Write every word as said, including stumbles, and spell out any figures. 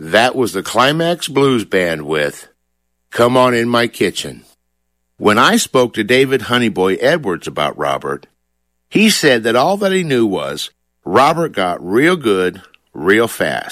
That was the Climax Blues Band with Come On In My Kitchen. When I spoke to David Honeyboy Edwards about Robert, he said that all that he knew was Robert got real good real fast.